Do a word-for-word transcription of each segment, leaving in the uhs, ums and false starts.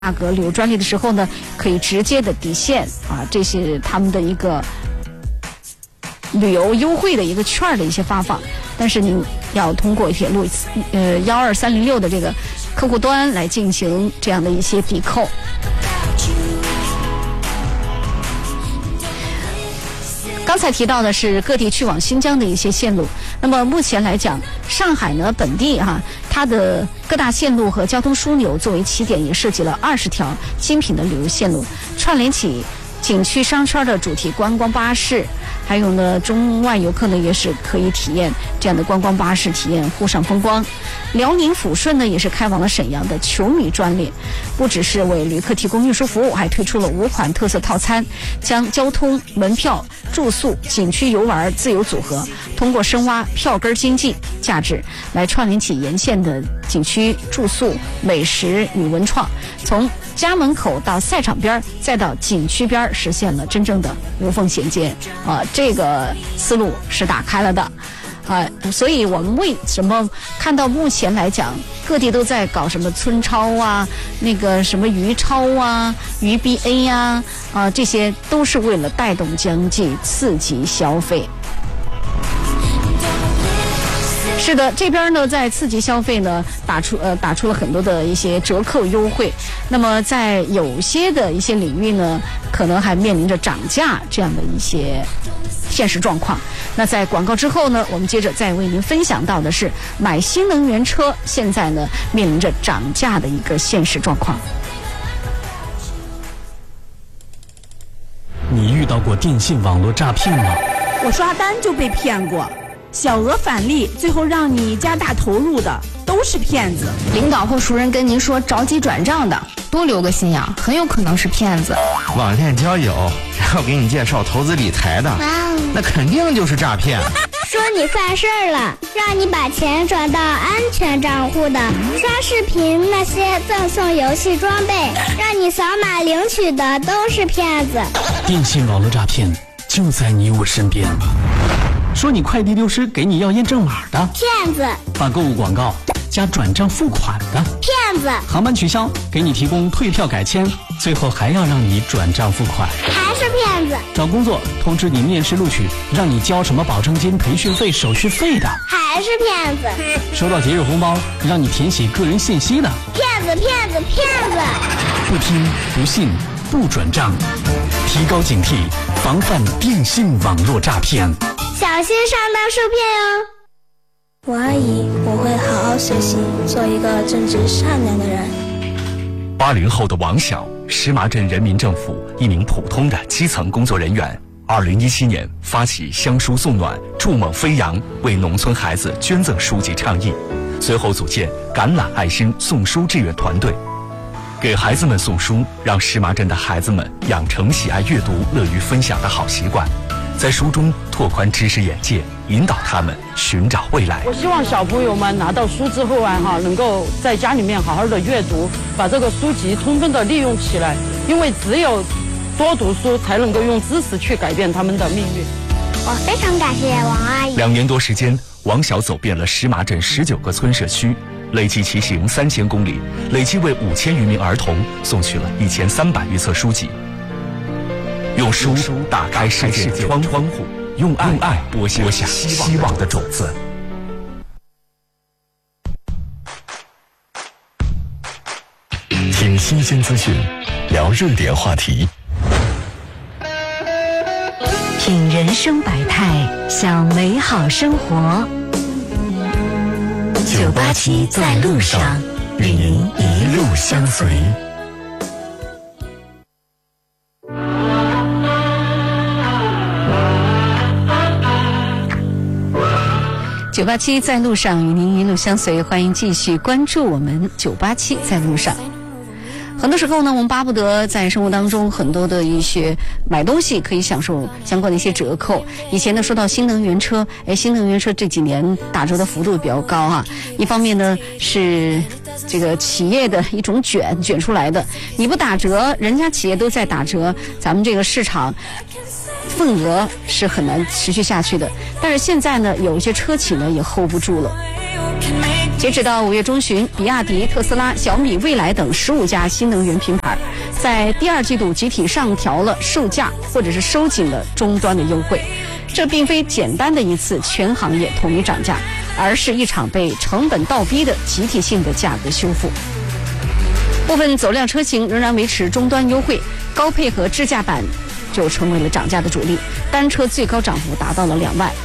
价格旅游专利的时候呢，可以直接的抵现啊，这是他们的一个旅游优惠的一个券的一些发放。但是您要通过铁路呃幺二三零六的这个客户端来进行这样的一些抵扣。刚才提到的是各地去往新疆的一些线路，那么目前来讲，上海呢本地哈、啊，它的各大线路和交通枢纽作为起点，也设计了二十条精品的旅游线路，串联起景区商圈的主题观光巴士，还有呢中外游客呢也是可以体验这样的观光巴士，体验沪上风光。辽宁抚顺呢也是开往了沈阳的球迷专列，不只是为旅客提供运输服务，还推出了五款特色套餐，将交通、门票、住宿、景区游玩自由组合，通过深挖票根经济价值，来串联起沿线的景区住宿、美食与文创，从家门口到赛场边再到景区边，实现了真正的无缝衔接啊！这个思路是打开了的啊，所以我们为什么看到目前来讲，各地都在搞什么村超啊，那个什么鱼超啊、鱼 B A 呀 啊, 啊，这些都是为了带动经济、刺激消费。是的，这边呢在刺激消费呢打出呃打出了很多的一些折扣优惠，那么在有些的一些领域呢，可能还面临着涨价这样的一些现实状况。那在广告之后呢，我们接着再为您分享到的是买新能源车现在呢面临着涨价的一个现实状况。 你遇到过电信网络诈骗吗？ 我刷单就被骗过，小额返利，最后让你加大投入的都是骗子。 领导或熟人跟您说着急转账的，多留个心眼，很有可能是骗子。 网恋交友，然后给你介绍投资理财的，那肯定就是诈骗。 说你犯事儿了，让你把钱转到安全账户的，刷视频那些赠送游戏装备，让你扫码领取的都是骗子。 电信网络诈骗就在你我身边。说你快递丢失，给你要验证码的骗子； 发购物广告加转账付款的骗子； 航班取消，给你提供退票改签，最后还要让你转账付款， 还是骗子； 找工作通知你面试录取，让你交什么保证金、培训费、手续费的， 还是骗子； 收到节日红包，让你填写个人信息的， 骗子骗子骗子。 不听不信不转账，提高警惕，防范电信网络诈骗， 小心上当受骗哟。 我阿姨，我会好好学习，做一个正直善良的人。 八零后的王晓，石麻镇人民政府一名普通的基层工作人员。二零一七年发起乡书送暖，筑梦飞扬，为农村孩子捐赠书籍倡议。随后组建橄榄爱心送书志愿团队，给孩子们送书，让石麻镇的孩子们养成喜爱阅读、乐于分享的好习惯。在书中拓宽知识眼界，引导他们寻找未来。 我希望小朋友们拿到书之后啊，哈，能够在家里面好好的阅读，把这个书籍充分的利用起来，因为只有多读书，才能够用知识去改变他们的命运。 我非常感谢王阿姨。 两年多时间，王晓走遍了石麻镇十九个村社区，累计骑行三千公里，累计为五千余名儿童送去了一千三百余册书籍。用书打开世界窗户，用爱播下希望的种子。 听新鲜资讯，聊热点话题， 品人生百态，享美好生活。九八七在路上，与您一路相随。 九八七在路上，与您一路相随，欢迎继续关注我们九八七在路上。很多时候呢，我们巴不得在生活当中很多的一些买东西可以享受相关的一些折扣。以前呢，说到新能源车，哎，新能源车这几年打折的幅度比较高啊。一方面呢是这个企业的一种卷卷出来的，你不打折，人家企业都在打折，咱们这个市场份额是很难持续下去的。但是现在呢，有一些车企呢也 hold 不住了。 截止到五月中旬，比亚迪、特斯拉、小米、蔚来等十五家新能源品牌在第二季度集体上调了售价或者是收紧了终端的优惠。这并非简单的一次全行业统一涨价，而是一场被成本倒逼的集体性的价格修复。部分走量车型仍然维持终端优惠，高配和智驾版就成为了涨价的主力，单车最高涨幅达到了两万。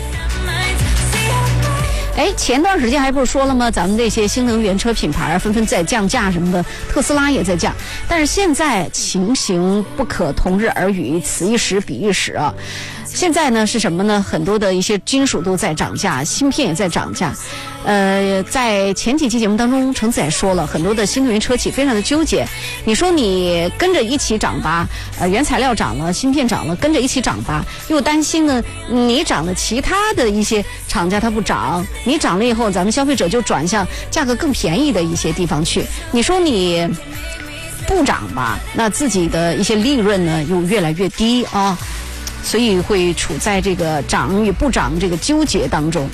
哎，前段时间还不是说了吗？咱们这些新能源车品牌纷纷在降价什么的，特斯拉也在降。但是现在情形不可同日而语，此一时彼一时啊。现在呢是什么呢？很多的一些金属都在涨价，芯片也在涨价。呃，在前几期节目当中，程子也说了，很多的新能源车企非常的纠结。你说你跟着一起涨吧，呃，原材料涨了，芯片涨了，跟着一起涨吧，又担心呢，你涨了，其他的一些厂家它不涨，你涨了以后，咱们消费者就转向价格更便宜的一些地方去。你说你不涨吧，那自己的一些利润呢又越来越低啊。所以会处在这个涨与不涨这个纠结当中。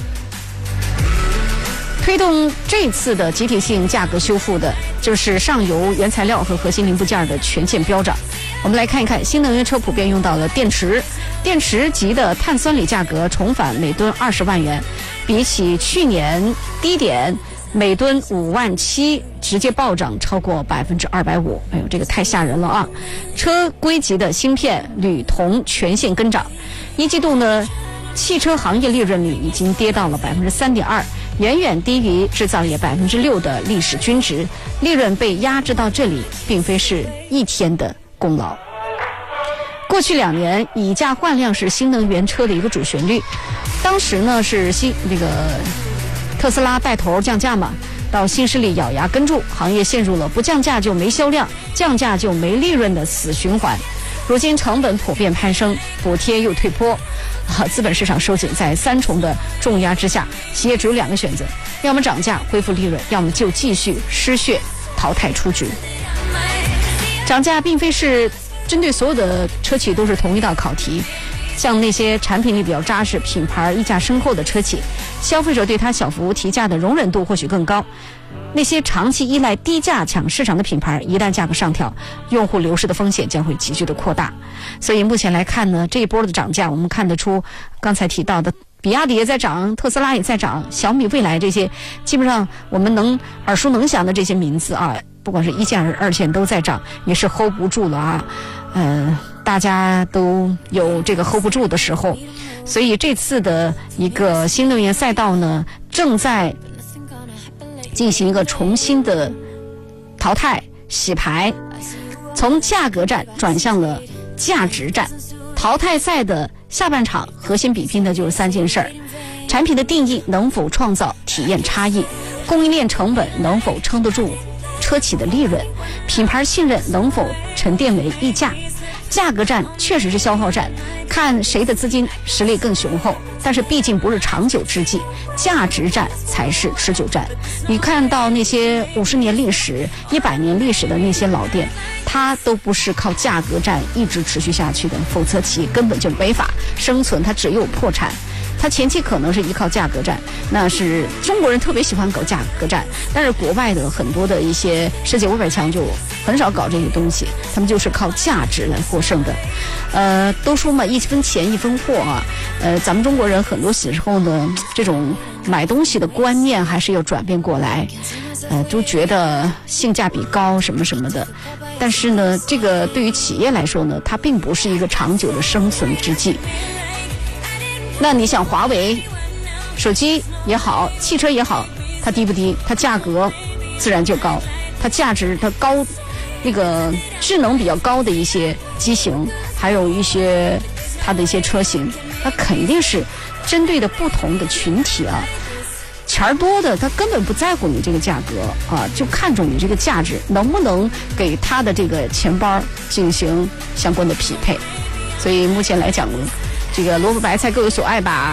推动这次的集体性价格修复的，就是上游原材料和核心零部件的全线飙涨。我们来看一看，新能源车普遍用到了电池，电池级的碳酸锂价格重返每吨二十万元，比起去年低点每吨五万七，直接暴涨超过百分之二百五。哎呦，这个太吓人了啊！车规级的芯片、铝、铜全线跟涨。一季度呢，汽车行业利润率已经跌到了百分之三点二，远远低于制造业百分之六的历史均值。利润被压制到这里，并非是一天的功劳。过去两年，以价换量是新能源车的一个主旋律。当时呢是新这个。特斯拉带头降价嘛，到新势力咬牙跟住，行业陷入了不降价就没销量，降价就没利润的死循环。如今成本普遍攀升，补贴又退坡，啊，资本市场收紧，在三重的重压之下，企业只有两个选择：要么涨价恢复利润，要么就继续失血淘汰出局。涨价并非是针对所有的车企都是同一道考题。像那些产品力比较扎实、品牌溢价深厚的车企，消费者对它小幅提价的容忍度或许更高。那些长期依赖低价抢市场的品牌，一旦价格上调，用户流失的风险将会急剧的扩大。所以目前来看呢，这一波的涨价，我们看得出刚才提到的比亚迪也在涨，特斯拉也在涨，小米、蔚来这些基本上我们能耳熟能详的这些名字啊，不管是一线二线都在涨，也是 hold 不住了啊。呃，大家都有这个 hold 不住的时候，所以这次的一个新能源赛道呢，正在进行一个重新的淘汰洗牌，从价格战转向了价值战。淘汰赛的下半场核心比拼的就是三件事儿：产品的定义能否创造体验差异，供应链成本能否撑得住车企的利润，品牌信任能否沉淀为溢价。价格战确实是消耗战，看谁的资金实力更雄厚，但是毕竟不是长久之计，价值战才是持久战。你看到那些五十年历史、一百年历史的那些老店，它都不是靠价格战一直持续下去的，否则企业根本就没法生存，它只有破产。它前期可能是依靠价格战，那是中国人特别喜欢搞价格战，但是国外的很多的一些世界五百强就很少搞这些东西，他们就是靠价值来获胜的。呃，都说嘛，一分钱一分货啊。呃，咱们中国人很多时候呢，这种买东西的观念还是要转变过来。呃，都觉得性价比高什么什么的，但是呢，这个对于企业来说呢，它并不是一个长久的生存之计。那你想华为手机也好，汽车也好，它低不低？它价格自然就高，它价值它高，那个智能比较高的一些机型，还有一些它的一些车型，它肯定是针对的不同的群体啊。钱儿多的他根本不在乎你这个价格啊，就看重你这个价值能不能给他的这个钱包进行相关的匹配。所以目前来讲，这个萝卜白菜各有所爱吧。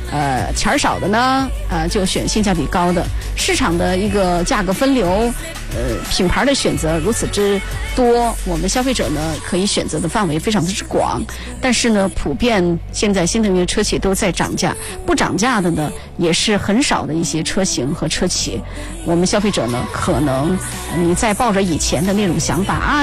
呃钱儿少的呢，呃就选性价比高的。市场的一个价格分流，呃品牌的选择如此之多，我们消费者呢可以选择的范围非常的之广。但是呢，普遍现在新能源车企都在涨价，不涨价的呢也是很少的一些车型和车企。我们消费者呢，可能你在抱着以前的那种想法啊。